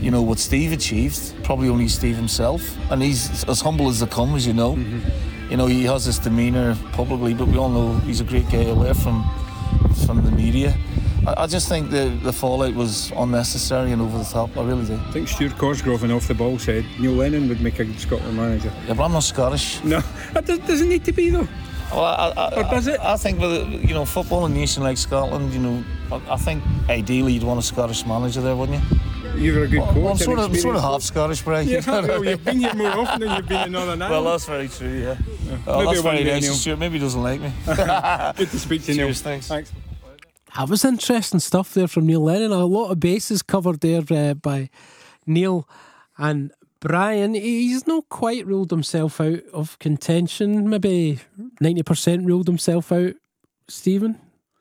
you know, what Steve achieved, probably only Steve himself. And he's as humble as they come, as you know. You know, he has this demeanour publicly, but we all know he's a great guy away from the media. I just think the fallout was unnecessary and over the top. I really do. I think Stuart Cosgrove and Off the Ball said Neil Lennon would make a good Scotland manager. Yeah, but I'm not Scottish. No, it doesn't need to be though. Well, or does it? I think with, you know, football in a nation like Scotland, you know, I think ideally you'd want a Scottish manager there, wouldn't you? You're a good coach. Well, I'm sort of half Scottish, Brian. Yeah, well, you've been here more often than you've been in Northern Ireland. Well, that's very true, yeah. Maybe that's very day, nice. Neil. Stuart maybe he doesn't like me. Good to speak to you, Neil. Cheers, thanks. That was interesting stuff there from Neil Lennon. A lot of bases covered there by Neil. And Brian, he's not quite ruled himself out of contention. Maybe 90% ruled himself out. Stephen?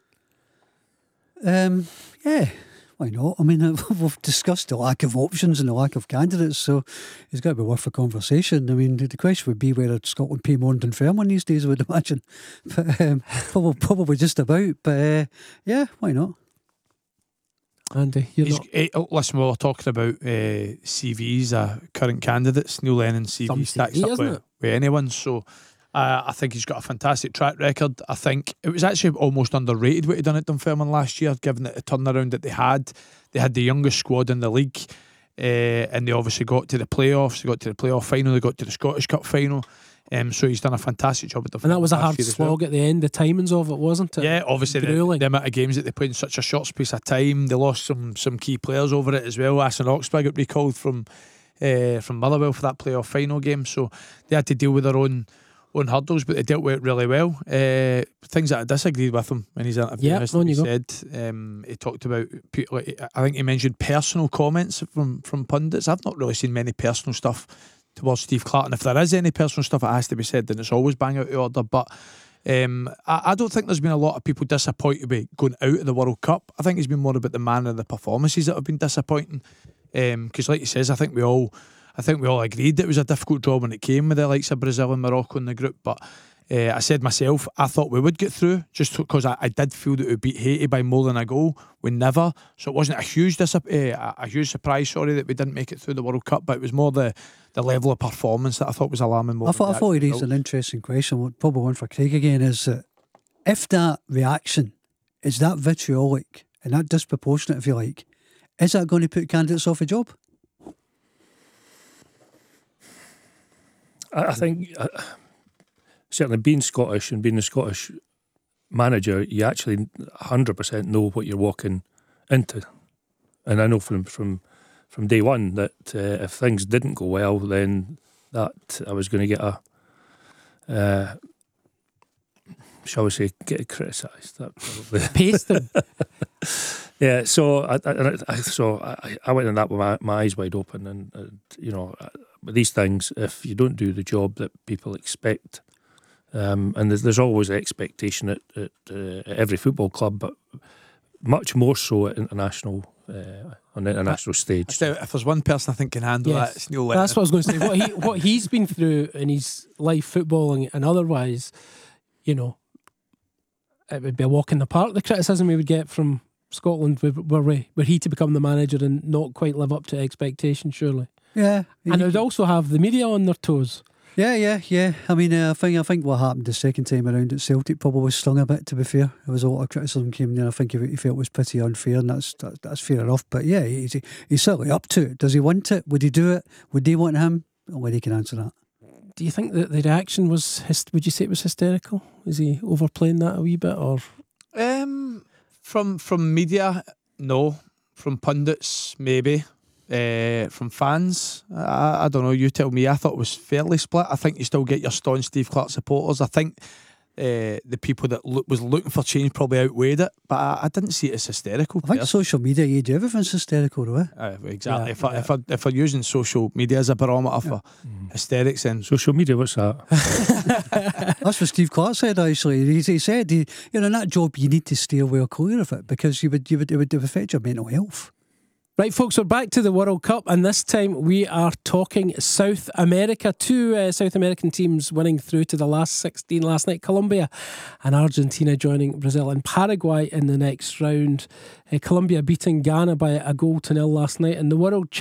Yeah, why not? I mean, we've discussed the lack of options and the lack of candidates, so it's got to be worth a conversation. I mean, the question would be whether Scotland pay more than Fairmont these days, I would imagine. But probably just about. But yeah, why not? Andy, listen, we were talking about CVs, current candidates. Neil Lennon's CV stacks up with anyone, so I think he's got a fantastic track record. I think it was actually almost underrated what he done at Dunfermline last year, given the turnaround that they had. They had the youngest squad in the league, and they obviously got to the playoffs. They got to the playoff final. They got to the Scottish Cup final. So he's done a fantastic job at Dunfermline. And that was a hard slog at the end. The timings of it, wasn't it? Yeah, obviously the amount of games that they played in such a short space of time. They lost some key players over it as well. Aston Oxford got recalled from Motherwell for that playoff final game. So they had to deal with their own hurdles, but they dealt with it really well. Things that I disagreed with him when he's interviewed. He said he talked about, I think he mentioned personal comments from pundits. I've not really seen many personal stuff towards Steve Clarke, and if there is any personal stuff that has to be said, then it's always bang out of order. But I don't think there's been a lot of people disappointed with going out of the World Cup. I think it's been more about the manner of the performances that have been disappointing. Because like he says, I think we all agreed that it was a difficult job when it came with the likes of Brazil and Morocco in the group. But I said myself, I thought we would get through, just because I did feel that we beat Haiti by more than a goal. We never. So it wasn't a huge surprise, that we didn't make it through the World Cup, but it was more the level of performance that I thought was alarming. More I thought he raised an interesting question, probably one for Craig again, is that if that reaction is that vitriolic and that disproportionate, if you like, is that going to put candidates off a job? I think certainly being Scottish and being a Scottish manager, you actually 100% know what you're walking into. And I know from day one that if things didn't go well, then that I was going to get shall we say, get criticised. That probably pasted. Yeah, so I went in that with my eyes wide open, and you know, with these things, if you don't do the job that people expect, and there's always an expectation at every football club, but much more so at international on the international stage. So if there's one person I think can handle that, it's Neil Lennon. That's what I was going to say. What he's been through in his life, footballing and otherwise, you know, it would be a walk in the park. The criticism we would get from Scotland were he to become the manager and not quite live up to expectation, surely. Yeah. And it would also have the media on their toes. Yeah. I mean, I think what happened the second time around at Celtic probably stung a bit, to be fair. There was a lot of criticism came there. I think he felt it was pretty unfair, and that's fair enough. But yeah, he's certainly up to it. Does he want it? Would he do it? Would they want him? Nobody can answer that. Do you think that the reaction was, would you say it was hysterical? Is he overplaying that a wee bit, or? From media, no. From pundits, maybe. From fans, I don't know, you tell me. I thought it was fairly split. I think you still get your staunch Steve Clarke supporters. I think the people that was looking for change probably outweighed it, but I didn't see it as hysterical. I think social media age, everything's hysterical though. Exactly. If we're using social media as a barometer for hysterics, then social media, what's that? That's what Steve Clarke said. Actually, he said, in that job you need to steer well clear of it, because it would affect your mental health. Right, folks, we're back to the World Cup, and this time we are talking South America. Two South American teams winning through to the last 16 last night. Colombia and Argentina joining Brazil and Paraguay in the next round. Colombia beating Ghana by a 1-0 last night, and the World